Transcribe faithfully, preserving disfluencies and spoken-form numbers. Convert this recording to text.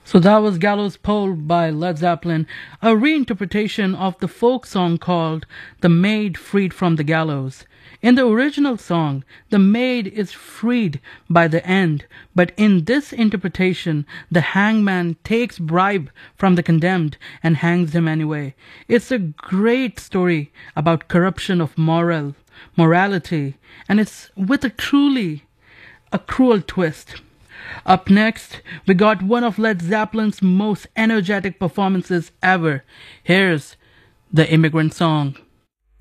So that was Gallows Pole by Led Zeppelin, a reinterpretation of the folk song called The Maid Freed from the Gallows. In the original song, the maid is freed by the end, but in this interpretation, the hangman takes bribe from the condemned and hangs him anyway. It's a great story about corruption of moral, morality, and it's with a truly a cruel twist. Up next, we got one of Led Zeppelin's most energetic performances ever. Here's the Immigrant Song.